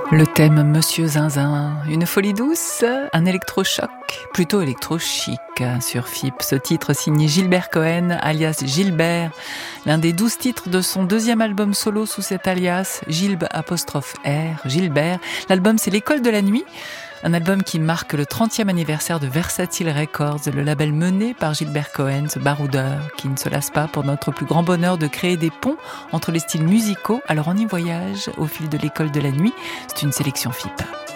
Le thème Monsieur Zinzin, une folie douce, un électrochoc, plutôt électro-chic sur FIP. Ce titre signé Gilbert Cohen, alias Gilbert, l'un des 12 titres de son deuxième album solo sous cet alias, Gilb'_R, Gilbert. L'album c'est L'École de la Nuit, un album qui marque le 30e anniversaire de Versatile Records, le label mené par Gilbert Cohen, ce baroudeur qui ne se lasse pas pour notre plus grand bonheur de créer des ponts entre les styles musicaux. Alors on y voyage au fil de L'École de la Nuit, c'est une sélection FIP.